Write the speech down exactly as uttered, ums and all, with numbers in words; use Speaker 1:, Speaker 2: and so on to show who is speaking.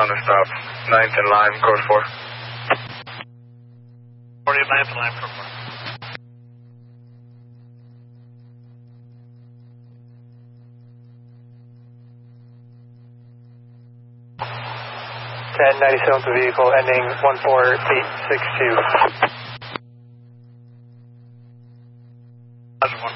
Speaker 1: ground stop, ninth and Lime, code four.
Speaker 2: forty, ninth and Lime, code four.
Speaker 3: ten ninety-seven to vehicle ending one four eight six two.
Speaker 2: one